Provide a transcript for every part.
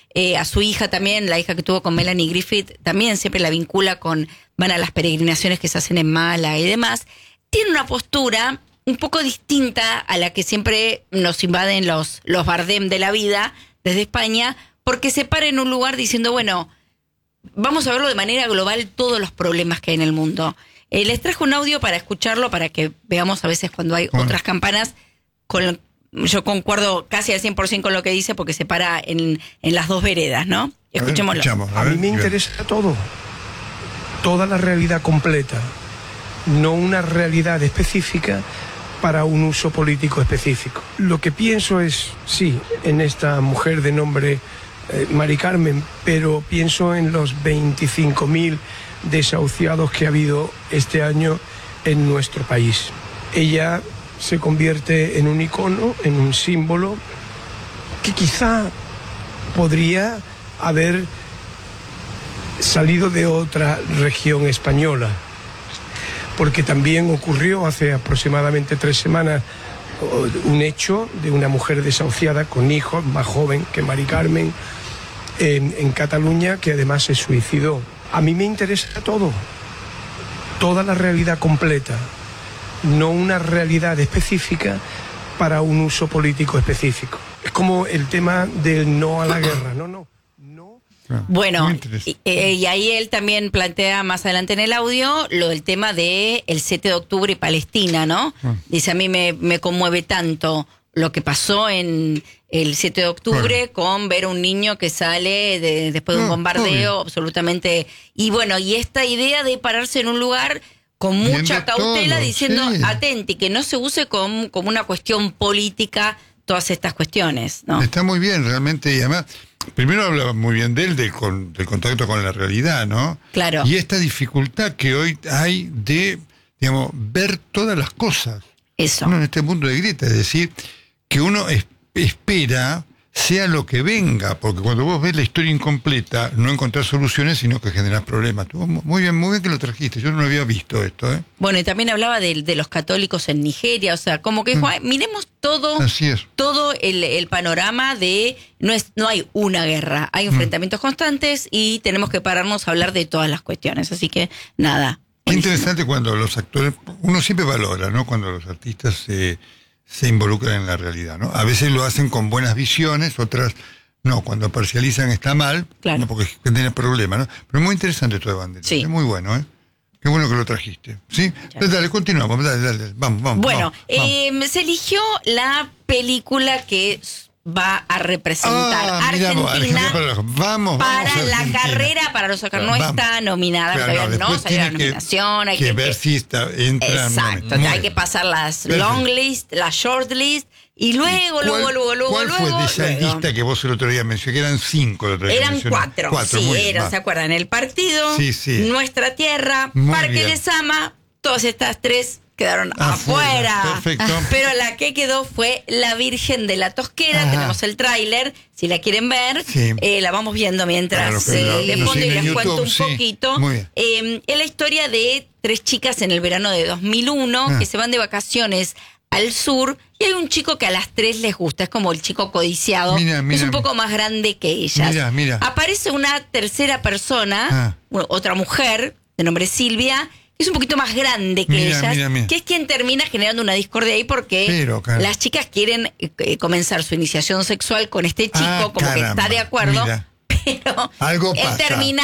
a su hija también, la hija que tuvo con Melanie Griffith, también siempre la vincula con, van a las peregrinaciones que se hacen en Málaga y demás. Tiene una postura un poco distinta a la que siempre nos invaden los Bardem de la vida desde España, porque se para en un lugar diciendo, bueno, vamos a verlo de manera global todos los problemas que hay en el mundo. Les trajo un audio para escucharlo, para que veamos a veces cuando hay otras campanas. Yo concuerdo casi al 100% con lo que dice, porque se para en las dos veredas, ¿no? Escuchémoslo. A mí me interesa todo, toda la realidad completa, no una realidad específica para un uso político específico. Lo que pienso es, sí, en esta mujer de nombre Mari Carmen, pero pienso en los 25.000 desahuciados que ha habido este año en nuestro país. Ella se convierte en un icono, en un símbolo que quizá podría haber salido de otra región española, porque también ocurrió hace aproximadamente 3 semanas un hecho de una mujer desahuciada con hijos, más joven que Mari Carmen, en Cataluña, que además se suicidó. A mí me interesa todo, toda la realidad completa, no una realidad específica para un uso político específico. Es como el tema del no a la guerra, no. Bueno, y ahí él también plantea más adelante en el audio lo del tema de el 7 de octubre y Palestina, ¿no? Dice, a mí me conmueve tanto lo que pasó en el 7 de octubre con ver a un niño que sale después de un bombardeo absolutamente... Y bueno, y esta idea de pararse en un lugar con mucha cautela todo, diciendo, atenti, que no se use como una cuestión política todas estas cuestiones, ¿no? Está muy bien, realmente, y además... Primero hablaba muy bien de él, del contacto con la realidad, ¿no? Claro. Y esta dificultad que hoy hay de, digamos, ver todas las cosas. Eso. Uno en este mundo de grieta, es decir, que uno espera sea lo que venga, porque cuando vos ves la historia incompleta, no encontrás soluciones, sino que generás problemas. Muy bien que lo trajiste, yo no lo había visto esto, ¿eh? Bueno, y también hablaba de los católicos en Nigeria, o sea, como que miremos todo, todo el panorama de, no hay una guerra, hay enfrentamientos constantes y tenemos que pararnos a hablar de todas las cuestiones, así que nada. Qué interesante cuando los actores, uno siempre valora, ¿no? Cuando los artistas se involucran en la realidad, ¿no? A veces lo hacen con buenas visiones, otras no, cuando parcializan está mal, claro, no, porque tiene problemas, ¿no? Pero es muy interesante esto de Banderas, sí, es muy bueno, ¿eh? Qué bueno que lo trajiste, ¿sí? Dale, continuamos, dale, vamos. Bueno, vamos. Se eligió la película que va a representar Argentina para la carrera para los Oscars. No está nominada, claro, todavía no salió la nominación. Hay que ver si entra. Exacto, hay que pasar las long list, las short list, y luego. ¿Cuál fue de esa lista que vos el otro día mencionaste? Que eran 5 el otro día. Eran 4, sí, ¿se acuerdan? El Partido, sí. Nuestra Tierra, Parque Lezama, todas estas 3 quedaron afuera. Perfecto. Pero la que quedó fue La Virgen de la Tosquera. Ajá. Tenemos el tráiler, si la quieren ver. Sí. La vamos viendo mientras les pongo y les cuento un poquito. Es la historia de 3 chicas en el verano de 2001 que se van de vacaciones al sur, y hay un chico que a las 3 les gusta, es como el chico codiciado, es un poco más grande que ellas. Mira. Aparece una tercera persona, otra mujer, de nombre Silvia, que es un poquito más grande que ellas, que es quien termina generando una discordia ahí porque las chicas quieren comenzar su iniciación sexual con este chico, como que está de acuerdo. Pero algo él pasa. termina,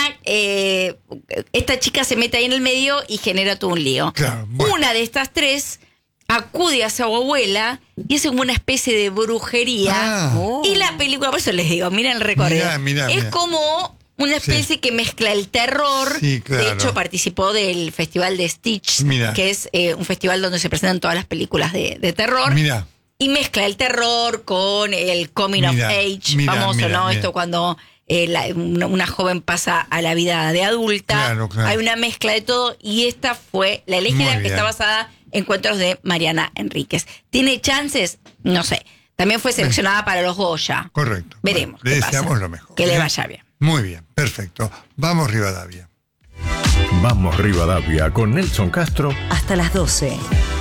esta chica se mete ahí en el medio y genera todo un lío. Claro, una de estas 3 acude a su abuela y es como una especie de brujería. Y la película, por eso les digo, miren el recorrido. Es como una especie que mezcla el terror. De hecho, participó del festival de Stitch, que es un festival donde se presentan todas las películas de terror. Y mezcla el terror con el coming of age, famoso, ¿no? Esto cuando una joven pasa a la vida de adulta. Hay una mezcla de todo, y esta fue la elegida, que está basada en cuentos de Mariana Enríquez. ¿Tiene chances? No sé. También fue seleccionada para los Goya. Correcto. Veremos. Le deseamos lo mejor. Que le vaya bien. Muy bien, perfecto. Vamos Rivadavia. Vamos Rivadavia con Nelson Castro. Hasta las 12.